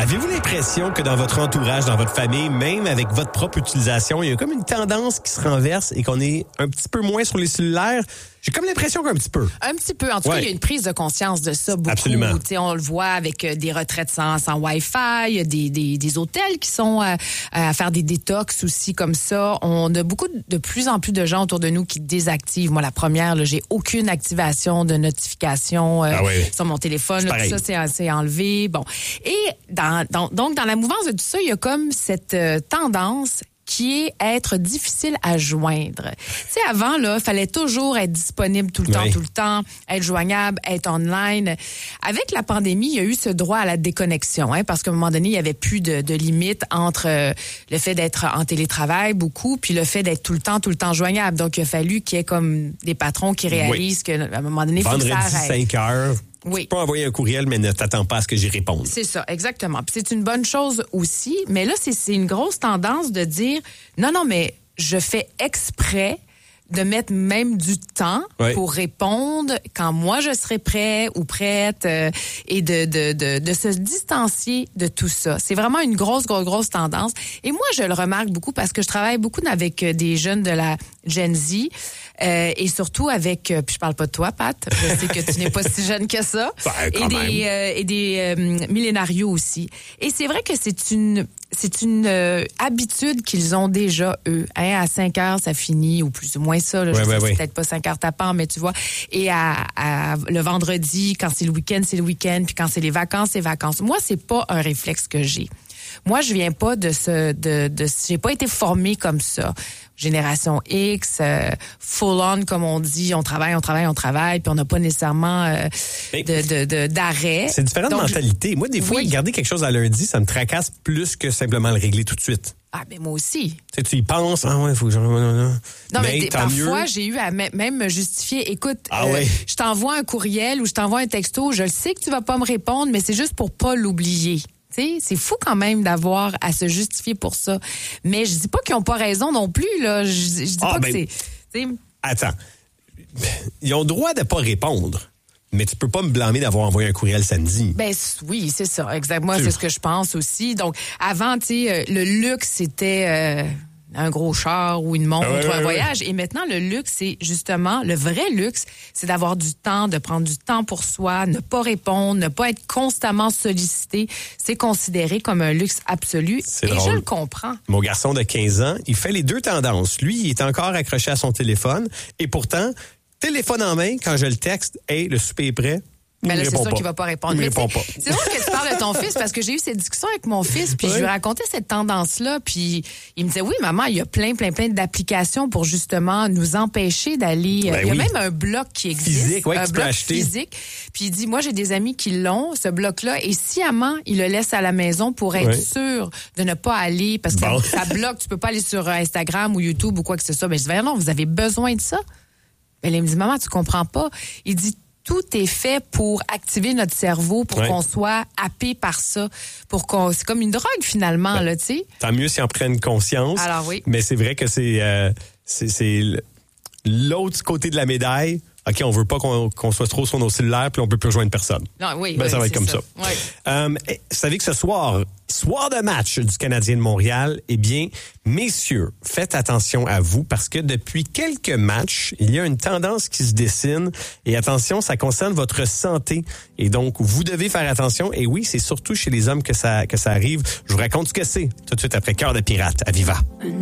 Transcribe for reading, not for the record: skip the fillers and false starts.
Avez-vous l'impression que dans votre entourage, dans votre famille, même avec votre propre utilisation, il y a comme une tendance qui se renverse et qu'on est un petit peu moins sur les cellulaires? J'ai comme l'impression qu'un petit peu. Un petit peu. En tout cas, il y a une prise de conscience de ça beaucoup. Absolument. T'sais, on le voit avec des retraites sans Wi-Fi, il y a des hôtels qui sont à faire des détox aussi comme ça. On a de plus en plus de gens autour de nous qui désactivent. Moi, la première, là, j'ai aucune activation de notification sur mon téléphone. Là, tout ça, c'est enlevé. Bon. Et donc, dans la mouvance de tout ça, il y a comme cette tendance qui est être difficile à joindre. Tu sais, avant, là, fallait toujours être disponible tout le temps, être joignable, être online. Avec la pandémie, il y a eu ce droit à la déconnexion, parce qu'à un moment donné, il y avait plus de limite entre le fait d'être en télétravail beaucoup, puis le fait d'être tout le temps joignable. Donc, il a fallu qu'il y ait comme des patrons qui réalisent qu'à un moment donné, il faut que ça arrête. Vendredi 5 heures. Oui. Tu peux envoyer un courriel, mais ne t'attends pas à ce que j'y réponde. C'est ça, exactement. Puis c'est une bonne chose aussi, mais là, c'est une grosse tendance de dire, non, mais je fais exprès de mettre même du temps pour répondre quand moi je serai prêt ou prête et de se distancier de tout ça. C'est vraiment une grosse tendance. Et moi, je le remarque beaucoup parce que je travaille beaucoup avec des jeunes de la Gen Z et surtout avec, puis je parle pas de toi, Pat, je sais que tu n'es pas si jeune que ça, et des millénarios aussi. Et c'est vrai que c'est une habitude qu'ils ont déjà, eux. À 5 heures, ça finit, ou plus ou moins ça. Là, je sais c'est peut-être pas 5 heures tapant, mais tu vois. Et le vendredi, quand c'est le week-end, c'est le week-end. Puis quand c'est les vacances, c'est vacances. Moi, c'est pas un réflexe que j'ai. Moi, je viens pas j'ai pas été formée comme ça. Génération X, full on, comme on dit, on travaille, puis on n'a pas nécessairement d'arrêt. C'est différente de mentalité. Moi, des fois, garder quelque chose à lundi, ça me tracasse plus que simplement le régler tout de suite. Ah, ben moi aussi. Tu y penses, il faut que non, mais parfois, j'ai eu à même me justifier. Écoute, je t'envoie un courriel ou je t'envoie un texto, je sais que tu vas pas me répondre, mais c'est juste pour pas l'oublier. T'sais, c'est fou quand même d'avoir à se justifier pour ça. Mais je dis pas qu'ils ont pas raison non plus, là. Je dis pas que c'est... T'sais. Attends. Ils ont le droit de pas répondre. Mais tu peux pas me blâmer d'avoir envoyé un courriel samedi. Ben oui, c'est ça. Exactement, c'est ce que je pense aussi. Donc, avant, tu sais, le luxe, c'était... un gros char ou une montre ou un voyage. Et maintenant, le luxe, c'est justement, le vrai luxe, c'est d'avoir du temps, de prendre du temps pour soi, ne pas répondre, ne pas être constamment sollicité. C'est considéré comme un luxe absolu. C'est et drôle. Je le comprends. Mon garçon de 15 ans, il fait les deux tendances. Lui, il est encore accroché à son téléphone. Et pourtant, téléphone en main, quand je le texte, « Hey, le souper est prêt », mais là, c'est sûr qu'il va pas répondre. Il répond pas. C'est drôle que tu parles de ton fils parce que j'ai eu cette discussion avec mon fils puis je lui racontais cette tendance-là puis il me disait, oui, maman, il y a plein d'applications pour justement nous empêcher d'aller... il y a même un bloc qui existe. Physique, un bloc physique. Puis il dit, moi, j'ai des amis qui l'ont, ce bloc-là, et sciemment, il le laisse à la maison pour être sûr de ne pas aller parce que ça bloque. Tu peux pas aller sur Instagram ou YouTube ou quoi que ce soit. Mais je dis, non, vous avez besoin de ça. Mais là, il me dit, maman, tu comprends pas. Il dit, tout est fait pour activer notre cerveau, pour qu'on soit happé par ça, c'est comme une drogue finalement, là, tu sais. Tant mieux s'ils en prennent conscience. Alors oui. Mais c'est vrai que c'est l'autre côté de la médaille. OK, on veut pas qu'on soit trop sur nos cellulaires, puis on peut plus rejoindre personne. Non, ça va être comme ça. Vous savez que ce soir de match du Canadien de Montréal, eh bien, messieurs, faites attention à vous parce que depuis quelques matchs, il y a une tendance qui se dessine. Et attention, ça concerne votre santé. Et donc, vous devez faire attention. Et oui, c'est surtout chez les hommes que ça arrive. Je vous raconte ce que c'est tout de suite après Cœur de pirate à Viva.